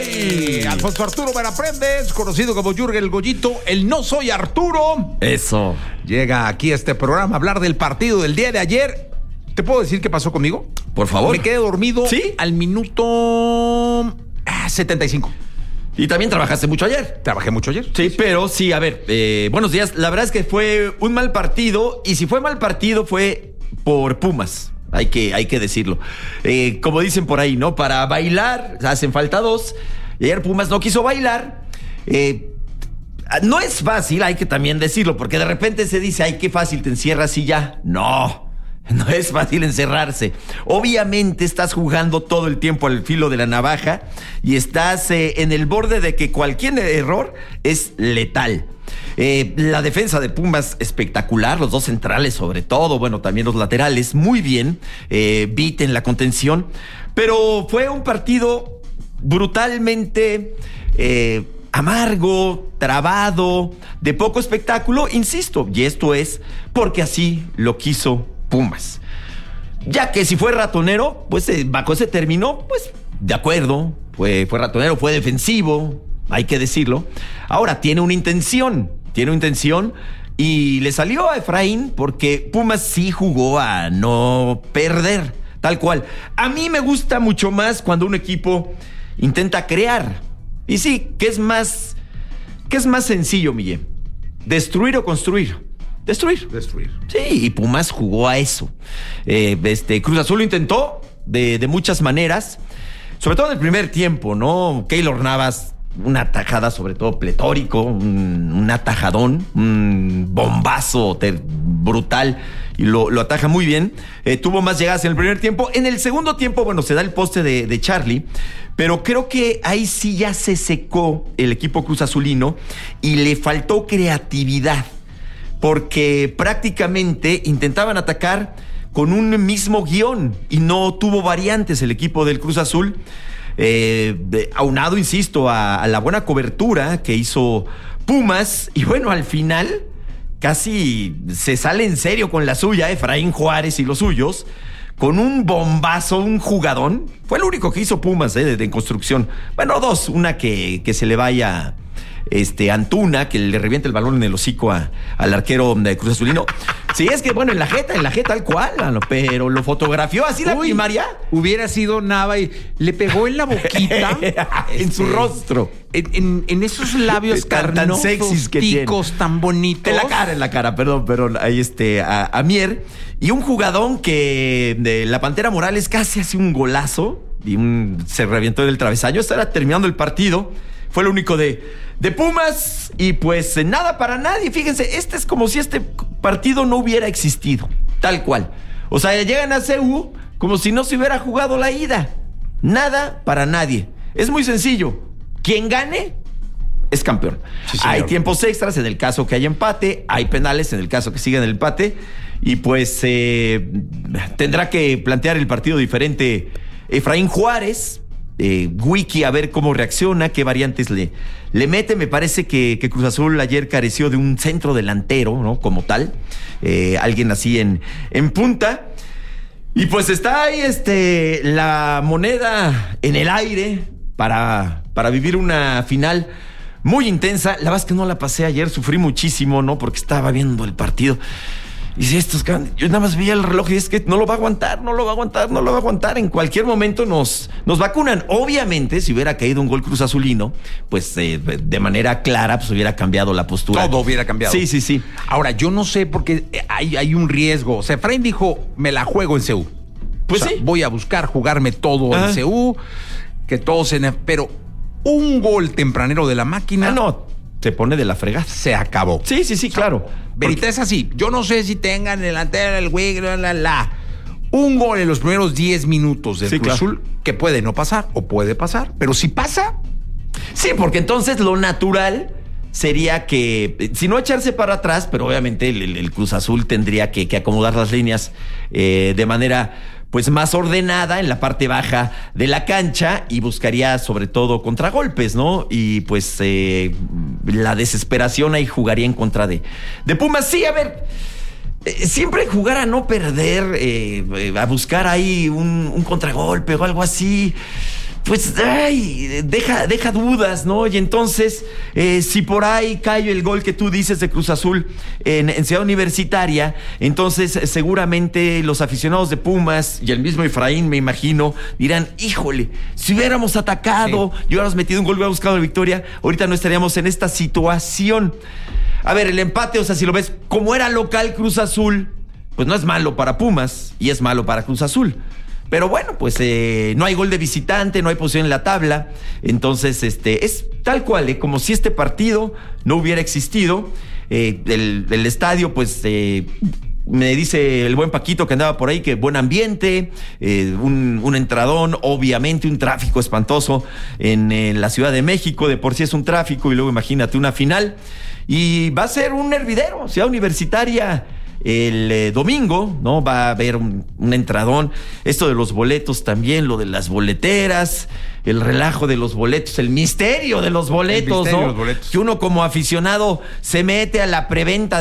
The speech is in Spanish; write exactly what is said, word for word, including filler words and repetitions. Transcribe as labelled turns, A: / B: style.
A: ¡Ay! Alfonso Arturo Veraprendes, conocido como Jürgen el Goyito, el No Soy Arturo.
B: Eso.
A: Llega aquí a este programa a hablar del partido del día de ayer. ¿Te puedo decir qué pasó conmigo?
B: Por favor.
A: Me quedé dormido.
B: ¿Sí?
A: Al minuto setenta y cinco.
B: Y también trabajaste mucho ayer.
A: Trabajé mucho ayer.
B: Sí, pero sí, a ver, eh, buenos días. La verdad es que fue un mal partido, y si fue mal partido fue por Pumas. Hay que, hay que decirlo. Eh, como dicen por ahí, ¿no? Para bailar hacen falta dos. Y ayer Pumas no quiso bailar. Eh, no es fácil, hay que también decirlo, porque de repente se dice, ay, qué fácil, te encierras y ya. No. No es fácil encerrarse. Obviamente estás jugando todo el tiempo al filo de la navaja y estás eh, en el borde de que cualquier error es letal. Eh, la defensa de Pumas espectacular, los dos centrales sobre todo, bueno, también los laterales, muy bien. Eh, Beat en la contención, pero fue un partido brutalmente eh, amargo, trabado, de poco espectáculo, insisto, y esto es porque así lo quiso Pumas. Ya que si fue ratonero, pues eh, bajo ese término, pues de acuerdo, fue, fue ratonero, fue defensivo, hay que decirlo. Ahora, tiene una intención, tiene una intención y le salió a Efraín porque Pumas sí jugó a no perder, tal cual. A mí me gusta mucho más cuando un equipo intenta crear. Y sí, ¿qué es más, qué es más sencillo, Miguel? ¿Destruir o construir? Destruir.
A: Destruir.
B: Sí, y Pumas jugó a eso. Eh, este, Cruz Azul lo intentó de, de muchas maneras, sobre todo en el primer tiempo, ¿no? Keylor Navas, una tajada sobre todo pletórico, un, un atajadón, un bombazo ter, brutal, y lo, lo ataja muy bien. Eh, tuvo más llegadas en el primer tiempo. En el segundo tiempo, bueno, se da el poste de, de Charlie, pero creo que ahí sí ya se secó el equipo Cruz Azulino y le faltó creatividad, porque prácticamente intentaban atacar con un mismo guión y no tuvo variantes el equipo del Cruz Azul. Eh, de, aunado, insisto, a, a la buena cobertura que hizo Pumas, y bueno, al final casi se sale en serio con la suya, Efraín Juárez y los suyos, con un bombazo, un jugadón. Fue el único que hizo Pumas eh, de, de construcción. Bueno, dos, una que, que se le vaya... Este, Antuna, que le revienta el balón en el hocico a, al arquero de Cruz Azulino. Sí, es que, bueno, en la jeta, en la jeta tal cual, pero lo fotografió así la Uy, primaria.
A: Hubiera sido Nava y le pegó en la boquita.
B: en este, su rostro.
A: En, en, en esos labios
B: tan, tan sexys que
A: ticos,
B: tiene.
A: Tan bonitos.
B: En la cara, en la cara, perdón, perdón. Ahí este, a, a Mier. Y un jugadón que de la Pantera Morales casi hace un golazo y un, se revientó del travesaño. Estaba terminando el partido. Fue lo único de, de Pumas y pues nada para nadie. Fíjense, este es como si este partido no hubiera existido, tal cual. O sea, llegan a C U como si no se hubiera jugado la ida. Nada para nadie. Es muy sencillo. Quien gane es campeón. Sí, hay tiempos extras en el caso que haya empate, hay penales en el caso que siga en el empate y pues eh, tendrá que plantear el partido diferente Efraín Juárez. Eh, Wiki, a ver cómo reacciona, qué variantes le, le mete. Me parece que, que Cruz Azul ayer careció de un centro delantero, ¿no? Como tal, eh, alguien así en, en punta. Y pues está ahí este, la moneda en el aire para, para vivir una final muy intensa. La verdad es que no la pasé ayer, sufrí muchísimo, ¿no? Porque estaba viendo el partido. Y si estos, yo nada más veía el reloj y es que no lo va a aguantar, no lo va a aguantar, no lo va a aguantar. En cualquier momento nos, nos vacunan. Obviamente, si hubiera caído un gol Cruz Azulino, pues eh, de manera clara, pues hubiera cambiado la postura.
A: Todo hubiera cambiado.
B: Sí, sí, sí.
A: Ahora, yo no sé porque hay, hay un riesgo. O sea, Efraín dijo, me la juego en C U.
B: Pues
A: o sea,
B: sí.
A: Voy a buscar jugarme todo
B: Ajá.
A: en C U, que todo se... Pero un gol tempranero de la máquina...
B: Ah, no, se pone de la fregada.
A: Se acabó.
B: Sí, sí, sí, claro.
A: Verita es así. Yo no sé si tengan delantera el güey, la, la, la. Un gol en los primeros diez minutos del
B: sí,
A: Cruz
B: claro.
A: Azul, que puede no pasar o puede pasar, pero si pasa.
B: Sí, porque entonces lo natural sería que, si no echarse para atrás, pero obviamente el, el, el Cruz Azul tendría que, que acomodar las líneas eh, de manera pues más ordenada en la parte baja de la cancha y buscaría sobre todo contragolpes, ¿no? Y pues eh, la desesperación ahí jugaría en contra de, de Pumas. Sí, a ver, eh, siempre jugar a no perder, eh, a buscar ahí un, un contragolpe o algo así. pues, ay, deja, deja dudas, ¿no? Y entonces, eh, si por ahí cae el gol que tú dices de Cruz Azul en, en Ciudad Universitaria, entonces eh, seguramente los aficionados de Pumas y el mismo Efraín, me imagino, dirán, híjole, si hubiéramos atacado sí. y hubiéramos metido un gol, hubiéramos buscado la victoria, ahorita no estaríamos en esta situación. A ver, el empate, o sea, si lo ves, como era local Cruz Azul, pues no es malo para Pumas y es malo para Cruz Azul. Pero bueno, pues eh, no hay gol de visitante, no hay posición en la tabla. Entonces, este, es tal cual, eh, como si este partido no hubiera existido. Eh, el, el estadio, pues, eh, me dice el buen Paquito que andaba por ahí que buen ambiente, eh, un, un entradón, obviamente un tráfico espantoso en, en la Ciudad de México. De por sí es un tráfico y luego imagínate una final. Y va a ser un hervidero, Ciudad Universitaria. El eh, domingo, ¿no? Va a haber un, un entradón. Esto de los boletos también, lo de las boleteras, el relajo de los boletos, el misterio de los boletos, ¿no? De los boletos. Que uno como aficionado se mete a la preventa